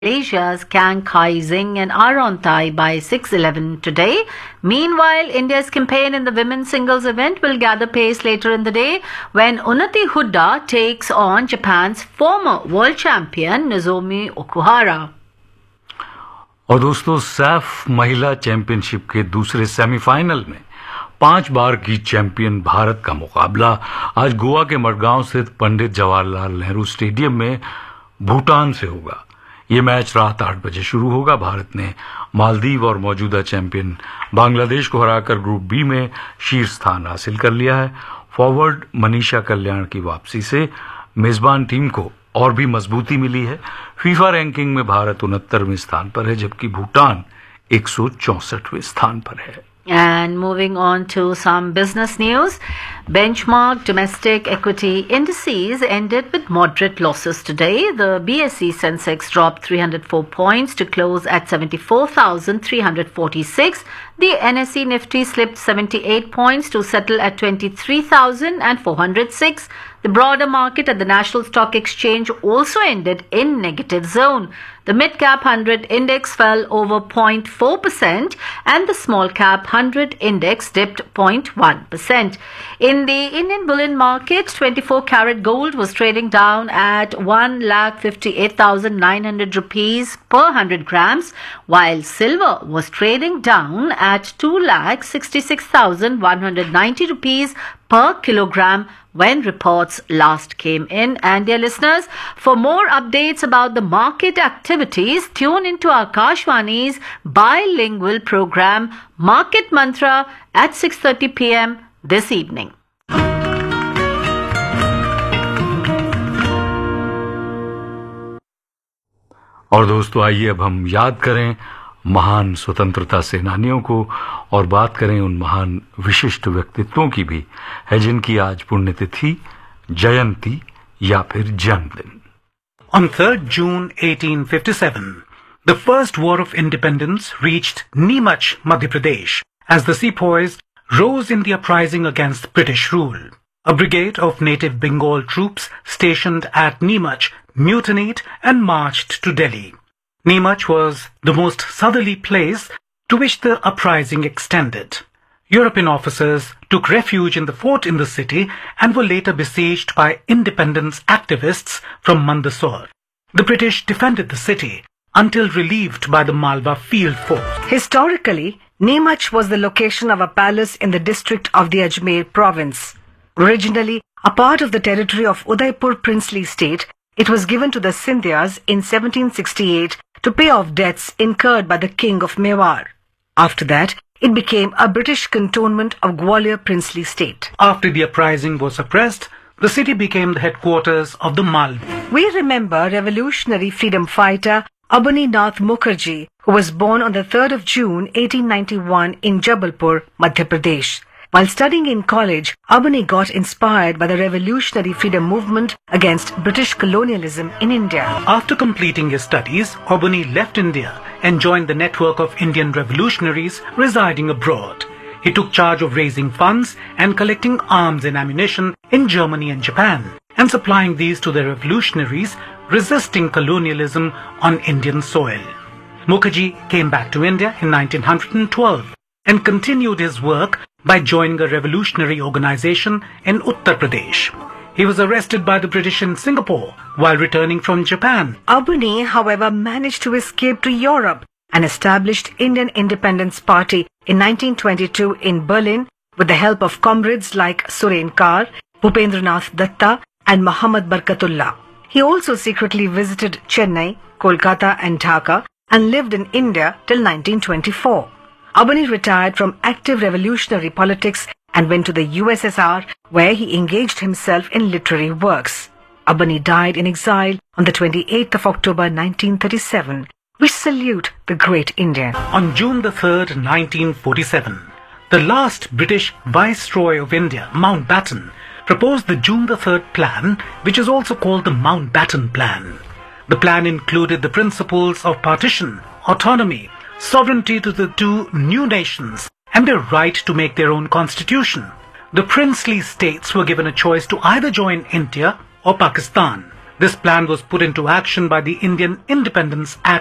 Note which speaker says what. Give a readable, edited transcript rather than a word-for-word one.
Speaker 1: Malaysia's Kang Kai Zing and Aaron Thai by 6-11 today. Meanwhile, India's campaign in the women's singles event will gather pace later in the day when Unnati Hooda takes on Japan's former world champion Nozomi Okuhara.
Speaker 2: और दोस्तों, सैफ महिला championship के दूसरे semifinal में 5 बार की champion Bharat का मुकाबला आज गोवा के मडगांव स्थित पंडित जवाहरलाल नेहरू स्टेडियम में भूटान से होगा। ये मैच रात 8 बजे शुरू होगा। भारत ने मालदीव और मौजूदा चैंपियन बांग्लादेश को हराकर ग्रुप बी में शीर्ष स्थान हासिल कर लिया है। फॉरवर्ड मनीषा कल्याण की वापसी से मेजबान टीम को और भी मजबूती मिली है। फीफा रैंकिंग में भारत 69वें स्थान पर है, जबकि भूटान 164वें स्थान पर है।
Speaker 1: And moving on to some business news, benchmark domestic equity indices ended with moderate losses today. The BSE Sensex dropped 304 points to close at 74,346. The NSE Nifty slipped 78 points to settle at 23,406. The broader market at the National Stock Exchange also ended in negative zone. The mid-cap 100 index fell over 0.4% and the small-cap 100 index dipped 0.1%. In the Indian bullion market, 24-carat gold was trading down at 1,58,900 rupees per 100 grams, while silver was trading down at 2,66,190 rupees per kilogram when reports last came in. And dear listeners, for more updates about the market activities, tune into Akashvani's bilingual program Market Mantra at 6:30 p.m. this evening.
Speaker 2: और दोस्तों, आइए अब हम याद करें महान स्वतंत्रता सेनानियों को और बात करें उन महान विशिष्ट व्यक्तित्वों की भी है जिनकी आज पुण्यतिथि, जयंती या फिर जन्मदिन।
Speaker 3: On 3rd June 1857, the first war of independence reached Neemach, Madhya Pradesh, as the sepoys rose in the uprising against British rule. A brigade of native Bengal troops stationed at Neemach mutinied and marched to Delhi. Neemach was the most southerly place to which the uprising extended. European officers took refuge in the fort in the city and were later besieged by independence activists from Mandsaur. The British defended the city until relieved by the Malwa field force.
Speaker 4: Historically, Neemach was the location of a palace in the district of the Ajmer province. Originally a part of the territory of Udaipur princely state, it was given to the Scindias in 1768 to pay off debts incurred by the king of Mewar. After that, it became a British cantonment of Gwalior princely state.
Speaker 3: After the uprising was suppressed, the city became the headquarters of the Malwa.
Speaker 4: We remember revolutionary freedom fighter Abani Nath Mukherjee, who was born on the 3rd of June 1891 in Jabalpur, Madhya Pradesh. While studying in college, Abani got inspired by the revolutionary freedom movement against British colonialism in India.
Speaker 3: After completing his studies, Abani left India and joined the network of Indian revolutionaries residing abroad. He took charge of raising funds and collecting arms and ammunition in Germany and Japan, and supplying these to the revolutionaries resisting colonialism on Indian soil. Mukherjee came back to India in 1912 and continued his work by joining a revolutionary organization in Uttar Pradesh. He was arrested by the British in Singapore while returning from Japan.
Speaker 4: Abani, however, managed to escape to Europe and established Indian Independence Party in 1922 in Berlin with the help of comrades like Suren Kar, Bhupendranath Datta and Muhammad Barkatullah. He also secretly visited Chennai, Kolkata and Dhaka and lived in India till 1924. Abani retired from active revolutionary politics and went to the USSR, where he engaged himself in literary works. Abani died in exile on the 28th of October 1937. We salute the great Indian.
Speaker 3: On June the 3rd, 1947, the last British Viceroy of India, Mountbatten, proposed the June the 3rd Plan, which is also called the Mountbatten Plan. The plan included the principles of partition, autonomy, sovereignty to the two new nations, and their right to make their own constitution. The princely states were given a choice to either join India or Pakistan. This plan was put into action by the Indian Independence Act